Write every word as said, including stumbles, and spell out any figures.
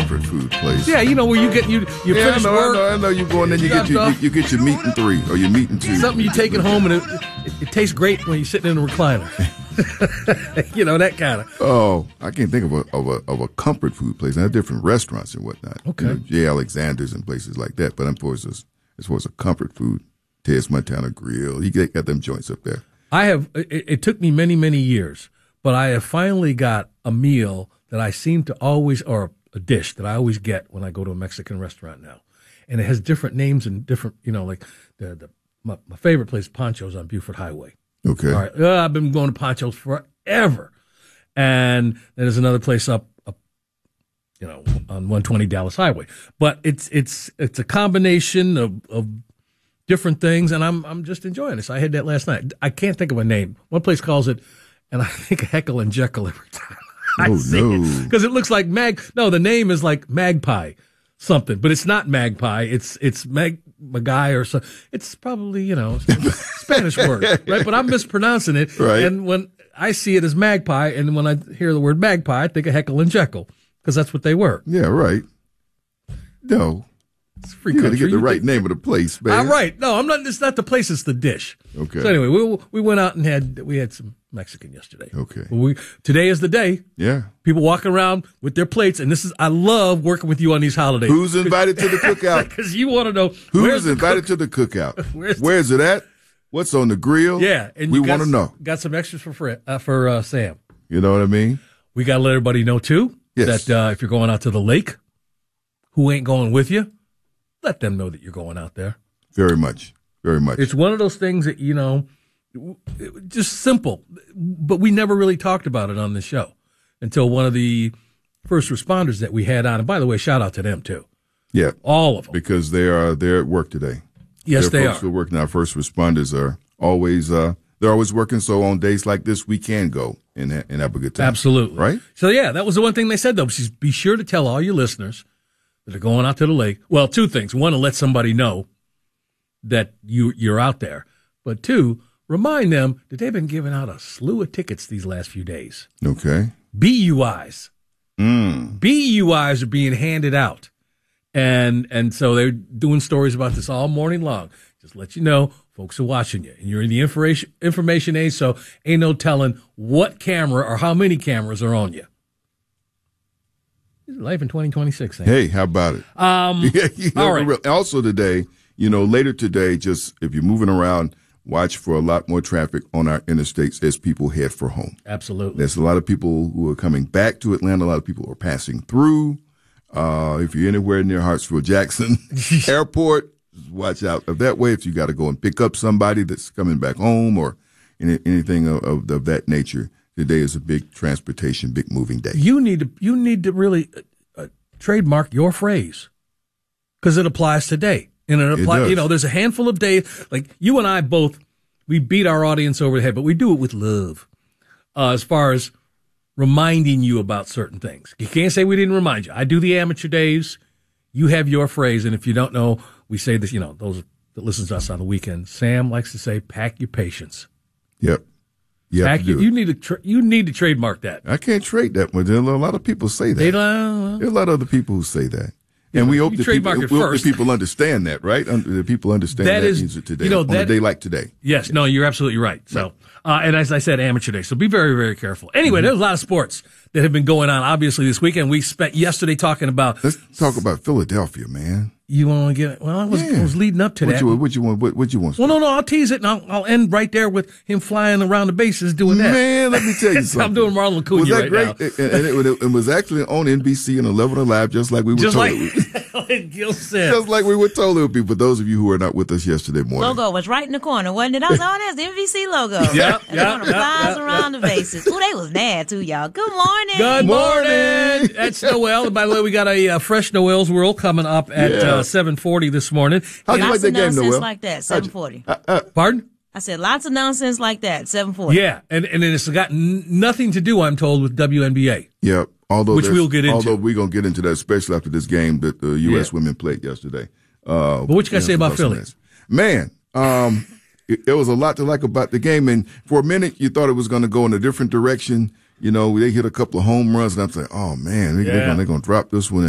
comfort food place. Yeah, you know where you get you you yeah, finish I know, work. I know, I know. You go in there, you get your, you, you get your meat and three or your meat and two. Something you take it home and it, it, it tastes great when you're sitting in a recliner. You know, that kind of. Oh, I can't think of a of a of a comfort food place. They have different restaurants and whatnot. Okay, you know, J. Alexander's and places like that. But of course, as, as far as a comfort food, Ted's Montana Grill, you get, got them joints up there. I have. It, it took me many many years, but I have finally got a meal that I seem to always, or a dish that I always get when I go to a Mexican restaurant now, and it has different names and different. You know, like the the my, my favorite place, Pancho's on Buford Highway. Okay. All right. Uh, I've been going to Pancho's forever. And then there's another place up, up, you know, on one twenty Dallas Highway. But it's it's it's a combination of, of different things, and I'm I'm just enjoying this. I had that last night. I can't think of a name. One place calls it, and I think Heckle and Jekyll every time I oh, see no. it. Because it looks like mag. No, the name is like Magpie something, but it's not Magpie. It's it's Mag. Maguy or so. It's probably, you know, Spanish word, right? But I'm mispronouncing it. Right. And when I see it as magpie, and when I hear the word magpie, I think of Heckle and Jekyll, because that's what they were. Yeah, right. No. It's free you got to country. get the You right think, name of the place, man. I'm right. No, I'm not. It's not the place. It's the dish. Okay. So anyway, we we went out and had we had some Mexican yesterday. Okay. We today is the day. Yeah. People walking around with their plates, and this is I love working with you on these holidays. Who's invited to the cookout? Because you want to know who's invited cook- to the cookout. Where's, Where's it at? What's on the grill? Yeah, and we want to know. Got some extras for Fred, uh, for uh, Sam. You know what I mean? We got to let everybody know too yes. that uh, if you're going out to the lake, who ain't going with you? Let them know that you're going out there. Very much. Very much. It's one of those things that, you know, just simple, but we never really talked about it on the show until one of the first responders that we had on. And by the way, shout out to them too. Yeah. All of them. Because they are, they're at work today. Yes, They're they folks are. who are working. Our first responders are always, uh, they're always working. So on days like this, we can go and, ha- and have a good time. Absolutely. Right? So yeah, that was the one thing they said though. Be sure to tell all your listeners that are going out to the lake. Well, two things. One, to let somebody know that you, you're out there. But two, remind them that they've been giving out a slew of tickets these last few days. Okay. B U Is. Mm. B U Is are being handed out. And and so they're doing stories about this all morning long. Just let you know, folks are watching you. And you're in the information information age, so ain't no telling what camera or how many cameras are on you. Life in twenty twenty-six. Ain't Hey, how about it? Um, yeah, you know, all right. real, also today, you know, later today, just if you're moving around, watch for a lot more traffic on our interstates as people head for home. Absolutely. There's a lot of people who are coming back to Atlanta. A lot of people are passing through. Uh, if you're anywhere near Hartsfield-Jackson Airport, watch out. That way, if you got to go and pick up somebody that's coming back home or any, anything of, of, of that nature, today is a big transportation, big moving day. You need to you need to really uh, trademark your phrase because it applies today. And it applies, you know, there's a handful of days, like you and I both, we beat our audience over the head, but we do it with love uh, as far as reminding you about certain things. You can't say we didn't remind you. I do the amateur days. You have your phrase. And if you don't know, we say this, you know, those that listen to us on the weekend. Sam likes to say, pack your patience. Yep. You, pack your, you need to tra- you need to trademark that. I can't trade that one. There are a lot of people say that. They don't, there are a lot of other people who say that. And we hope, that people, we hope that people understand that, right? That people understand that, that is, means today, you know, on that, a day like today. Yes, no, you're absolutely right. So, uh, and as I said, amateur day. So be very, very careful. Anyway, mm-hmm. There's a lot of sports that have been going on, obviously, this weekend. We spent yesterday talking about. Let's talk about Philadelphia, man. You want to get it? Well, I was, yeah. I was leading up to what that. You, what you want? What, what you want? Well, no, no, I'll tease it, and I'll, I'll end right there with him flying around the bases doing that. Man, let me tell you something. I'm doing Marlon Acuna was that right great? now. And, and it, it was actually on N B C and eleven Alive, just like we were just told. Like, like Gil said. Just like we were told it would be. For those of you who were not with us yesterday morning. Logo was right in the corner, wasn't it? I was, oh, that's the N B C logo. Yeah, and yeah, one of the flies yeah, around yeah. the bases. Ooh, they was mad too, y'all. Good morning. Good morning. That's Noel. And by the way, we got a uh, fresh Noel's World coming up at yeah. uh, seven forty this morning. How'd you like that game, Noel? Like that, seven forty. Uh, uh, Pardon? I said lots of nonsense like that, seven forty. Yeah, and and it's got n- nothing to do, I'm told, with W N B A. Yeah, although which we'll get into. Although we're going to get into that, especially after this game that the U S yeah. women played yesterday. Uh, but what you got to say about Philly? Man, um, it, there was a lot to like about the game. And for a minute, you thought it was going to go in a different direction. You know, they hit a couple of home runs, and I'm saying, oh, man, they, yeah. they're going to drop this one.